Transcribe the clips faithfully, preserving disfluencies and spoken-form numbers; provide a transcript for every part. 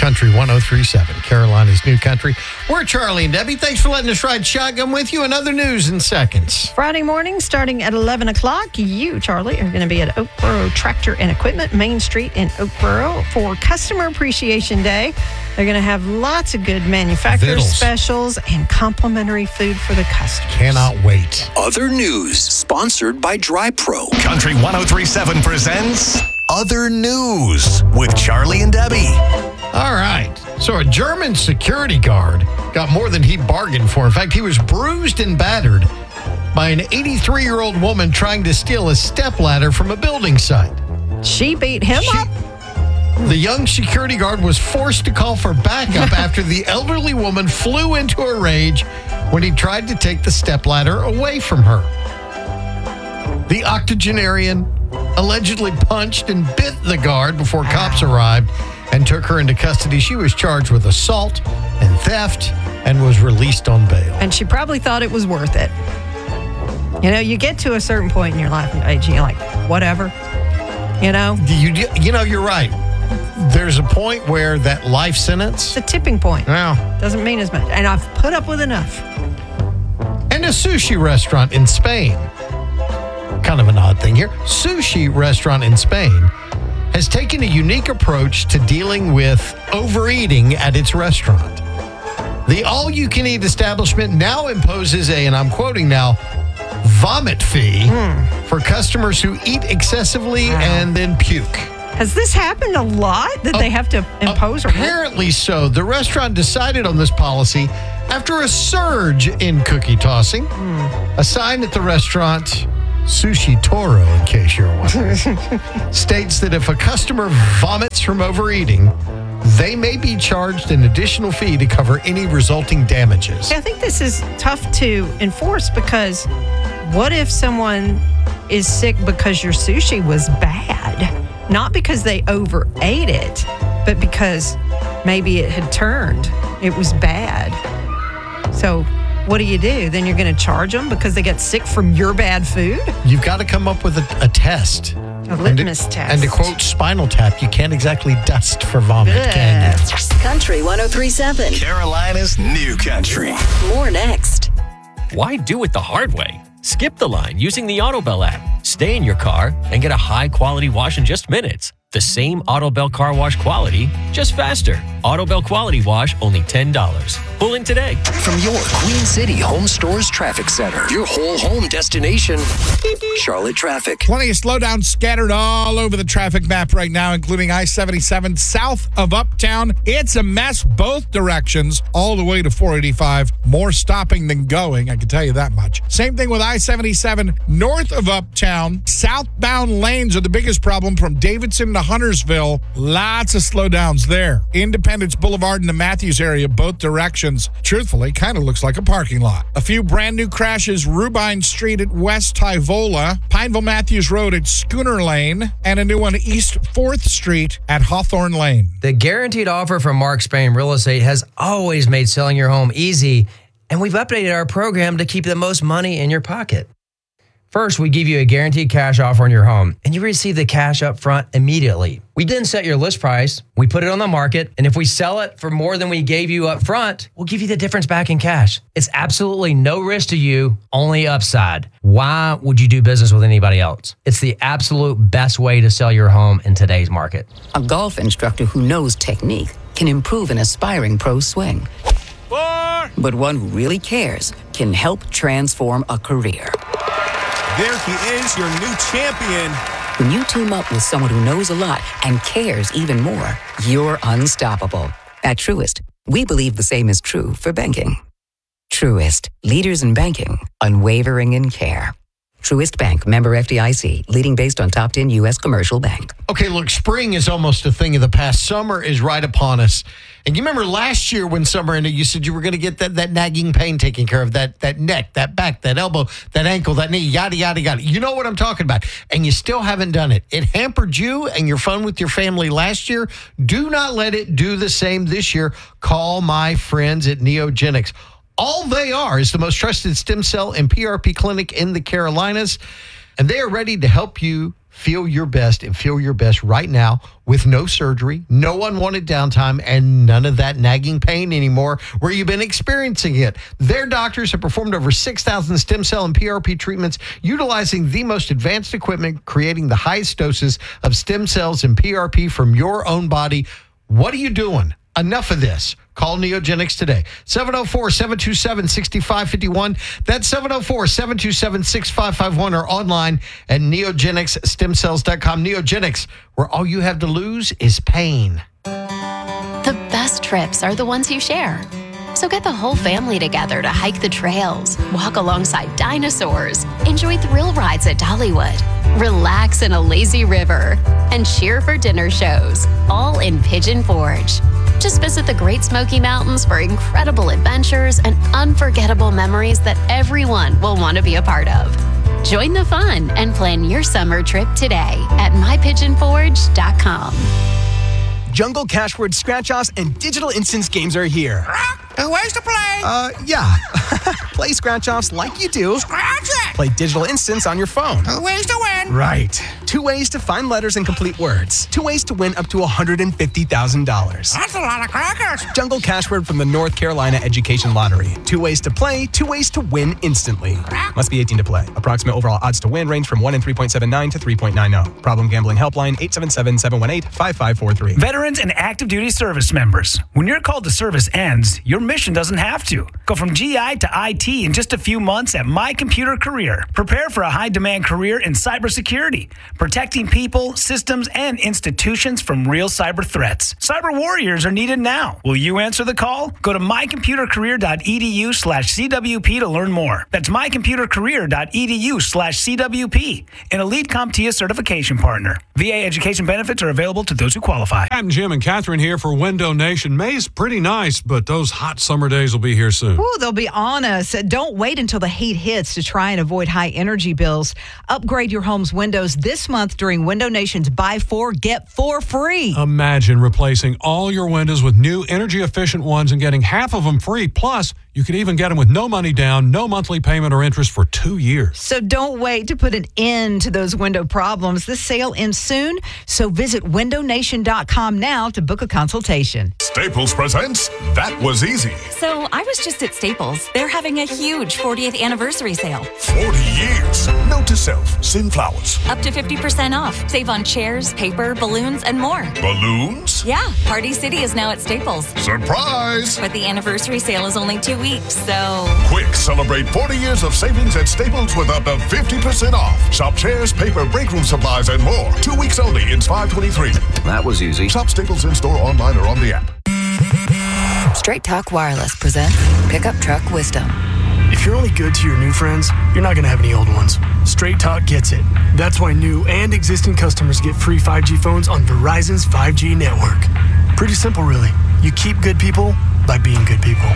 Country one oh three point seven, Carolina's New Country. We're Charlie and Debbie. Thanks for letting us ride shotgun with you. Another news in seconds. Friday morning, starting at eleven o'clock, you, Charlie, are going to be at Oakboro Tractor and Equipment, Main Street in Oakboro for Customer Appreciation Day. They're going to have lots of good manufacturer Vittles. specials and complimentary food for the customers. Cannot wait. Other news, sponsored by DryPro. Country one oh three point seven presents Other News with Charlie and Debbie. All right. So a German security guard got more than he bargained for. In fact, he was bruised and battered by an eighty-three-year-old woman trying to steal a stepladder from a building site. She beat him She- up. The young security guard was forced to call for backup after the elderly woman flew into a rage when he tried to take the stepladder away from her. The octogenarian allegedly punched and bit the guard before cops arrived and took her into custody. She was charged with assault and theft and was released on bail. And she probably thought it was worth it. You know, you get to a certain point in your life and age, and you're like, whatever. You know? You, you know, you're right. There's a point where that life sentence, It's a tipping point. well, Doesn't mean as much. And I've put up with enough. and a sushi restaurant in Spain, kind of an odd thing here, sushi restaurant in Spain has taken a unique approach to dealing with overeating at its restaurant. The all-you-can-eat establishment now imposes a, and I'm quoting now, vomit fee for customers who eat excessively and then puke. Has this happened a lot that they have to impose a rule? Apparently so. The restaurant decided on this policy after a surge in cookie tossing. A sign at the restaurant, Sushi Toro, in case you're wondering, states that if a customer vomits from overeating, they may be charged an additional fee to cover any resulting damages. I think this is tough to enforce because what if someone is sick because your sushi was bad? Not because they overate it, but because maybe it had turned. It was bad. So what do you do? Then you're going to charge them because they got sick from your bad food? You've got to come up with a, a test. A litmus and to, test. And to quote Spinal Tap, you can't exactly dust for vomit, can you? Country one oh three point seven. Carolina's New Country. More next. Why do it the hard way? Skip the line using the AutoBell app. Stay in your car and get a high-quality wash in just minutes. The same AutoBell car wash quality, just faster. AutoBell Quality Wash, only ten dollars. Pull in today. From your Queen City Home Stores Traffic Center, your whole home destination, Charlotte Traffic. Plenty of slowdowns scattered all over the traffic map right now, including I seventy-seven south of Uptown. It's a mess both directions, all the way to four eighty-five. More stopping than going, I can tell you that much. Same thing with I seventy-seven north of Uptown. Southbound lanes are the biggest problem from Davidson to Huntersville. Lots of slowdowns there. Independence Boulevard in the Matthews area, both directions. Truthfully, kind of looks like a parking lot. A few brand new crashes, Rubine Street at West Tyvola, Pineville Matthews Road at Schooner Lane, and a new one East fourth Street at Hawthorne Lane. The guaranteed offer from Mark Spain Real Estate has always made selling your home easy, and we've updated our program to keep the most money in your pocket. First, we give you a guaranteed cash offer on your home, and you receive the cash up front immediately. We then set your list price, we put it on the market, and if we sell it for more than we gave you up front, we'll give you the difference back in cash. It's absolutely no risk to you, only upside. Why would you do business with anybody else? It's the absolute best way to sell your home in today's market. A golf instructor who knows technique can improve an aspiring pro's swing. Four. But one who really cares can help transform a career. There he is, your new champion. When you team up with someone who knows a lot and cares even more, you're unstoppable. At Truist, we believe the same is true for banking. Truist, leaders in banking, unwavering in care. Truist Bank, member F D I C, leading based on top ten U S commercial bank. Okay, look, spring is almost a thing of the past. Summer is right upon us. And you remember last year when summer ended, you said you were going to get that, that nagging pain taken care of, that that neck, that back, that elbow, that ankle, that knee, yada, yada, yada. You know what I'm talking about. And you still haven't done it. It hampered you and your fun with your family last year. Do not let it do the same this year. Call my friends at Neogenics. All they are is the most trusted stem cell and P R P clinic in the Carolinas, and they are ready to help you Feel your best and feel your best right now with no surgery, no unwanted downtime, and none of that nagging pain anymore where you've been experiencing it. Their doctors have performed over six thousand stem cell and P R P treatments utilizing the most advanced equipment, creating the highest doses of stem cells and P R P from your own body. What are you doing? Enough of this. Call Neogenics today. seven oh four, seven two seven, six five five one. That's seven oh four, seven two seven, six five five one or online at neogenics stem cells dot com. Neogenics, where all you have to lose is pain. The best trips are the ones you share. So get the whole family together to hike the trails, walk alongside dinosaurs, enjoy thrill rides at Dollywood, relax in a lazy river, and cheer for dinner shows, all in Pigeon Forge. Just visit the Great Smoky Mountains for incredible adventures and unforgettable memories that everyone will want to be a part of. Join the fun and plan your summer trip today at my pigeon forge dot com. Jungle Cashword Scratch-Offs and Digital Instance games are here. Two ways to play. Uh, yeah. Play Scratch-Offs like you do. Scratch it. Play Digital Instance on your phone. Two ways to win. Right. Two ways to find letters and complete words. Two ways to win up to one hundred fifty thousand dollars. That's a lot of crackers. Jungle Cashword from the North Carolina Education Lottery. Two ways to play, two ways to win instantly. Must be eighteen to play. Approximate overall odds to win range from one in three point seven nine to three point nine zero. Problem gambling helpline eight seven seven, seven one eight, five five four three. Veterans and active duty service members. When your call to service ends, your mission doesn't have to. Go from G I to I T in just a few months at My Computer Career. Prepare for a high-demand career in cybersecurity, protecting people, systems, and institutions from real cyber threats. Cyber warriors are needed now. Will you answer the call? Go to my computer career dot e d u slash c w p to learn more. That's my computer career dot e d u slash c w p, an elite CompTIA certification partner. V A education benefits are available to those who qualify. I'm Jim and Catherine here for Window Nation. May's pretty nice, but those hot summer days will be here soon. Ooh, they'll be on us. Don't wait until the heat hits to try and avoid high energy bills. Upgrade your home's windows this month during Window Nation's Buy Four, Get Four Free. Imagine replacing all your windows with new energy-efficient ones and getting half of them free. Plus, you could even get them with no money down, no monthly payment or interest for two years. So don't wait to put an end to those window problems. This sale ends soon, so visit window nation dot com now to book a consultation. Staples presents That Was Easy. So I was just at Staples. They're having a huge fortieth anniversary sale. forty years. Note to self, Sin Flowers. Up to fifty percent off. Save on chairs, paper, balloons, and more. Balloons? Yeah, Party City is now at Staples. Surprise! But the anniversary sale is only two weeks, so... Quick, celebrate forty years of savings at Staples with up to fifty percent off. Shop chairs, paper, break room supplies, and more. Two weeks only. It's five twenty-three. That was easy. Shop Staples in-store, online, or on the app. Straight Talk Wireless presents Pickup Truck Wisdom. If you're only good to your new friends, you're not going to have any old ones. Straight Talk gets it. That's why new and existing customers get free five G phones on Verizon's five G network. Pretty simple, really. You keep good people by being good people.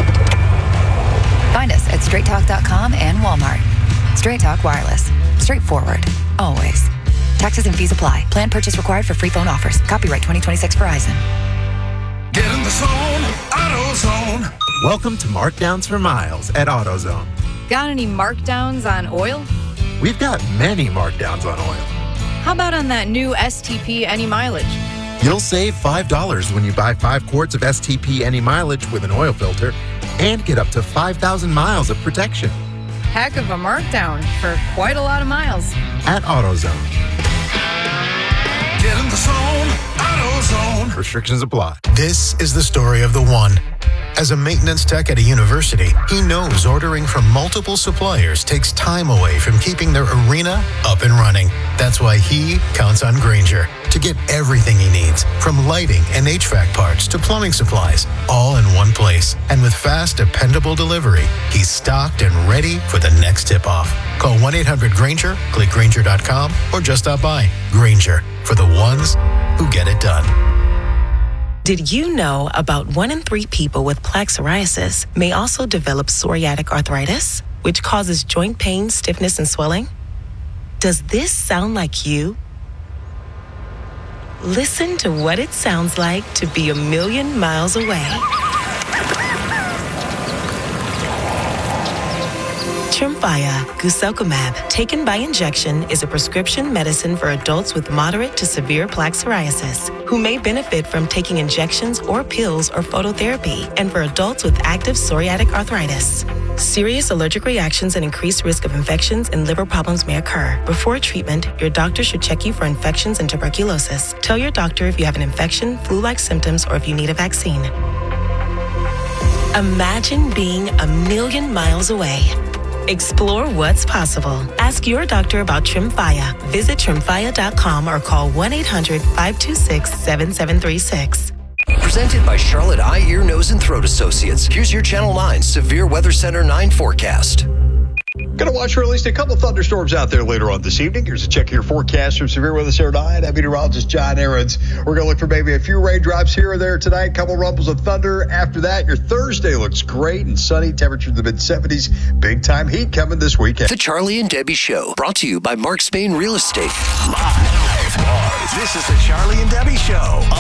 Find us at straight talk dot com and Walmart. Straight Talk Wireless. Straightforward. Always. Taxes and fees apply. Plan purchase required for free phone offers. Copyright twenty twenty-six Verizon. Get in the zone, AutoZone. Welcome to Markdowns for Miles at AutoZone. Got any markdowns on oil? We've got many markdowns on oil. How about on that new S T P Any Mileage? You'll save five dollars when you buy five quarts of S T P Any Mileage with an oil filter and get up to five thousand miles of protection. Heck of a markdown for quite a lot of miles. At AutoZone. Get in the zone, AutoZone. Restrictions apply. This is the story of the one. As a maintenance tech at a university, he knows ordering from multiple suppliers takes time away from keeping their arena up and running. That's why he counts on Grainger to get everything he needs, from lighting and H V A C parts to plumbing supplies, all in one place. And with fast, dependable delivery, he's stocked and ready for the next tip-off. Call one eight hundred Grainger, click Grainger dot com, or just stop by. Grainger, for the ones who get it done. Did you know about one in three people with plaque psoriasis may also develop psoriatic arthritis, which causes joint pain, stiffness, and swelling? Does this sound like you? Listen to what it sounds like to be a million miles away. Tremfya, guselkumab, taken by injection, is a prescription medicine for adults with moderate to severe plaque psoriasis who may benefit from taking injections or pills or phototherapy, and for adults with active psoriatic arthritis. Serious allergic reactions and increased risk of infections and liver problems may occur. Before treatment, your doctor should check you for infections and tuberculosis. Tell your doctor if you have an infection, flu-like symptoms, or if you need a vaccine. Imagine being a million miles away. Explore what's possible. Ask your doctor about Tremfya. Visit tremfya dot com or call one eight hundred, five two six, seven seven three six. Presented by Charlotte Eye, Ear, Nose, and Throat Associates. Here's your Channel nine Severe Weather Center nine forecast. Going to watch for at least a couple thunderstorms out there later on this evening. Here's a check of your forecast from Severe Weather Center nine. I'm meteorologist John Aarons. We're going to look for maybe a few raindrops here or there tonight. A couple rumbles of thunder. After that, your Thursday looks great and sunny. Temperature in the mid seventies. Big time heat coming this weekend. The Charlie and Debbie Show, brought to you by Mark Spain Real Estate. Live. This is the Charlie and Debbie Show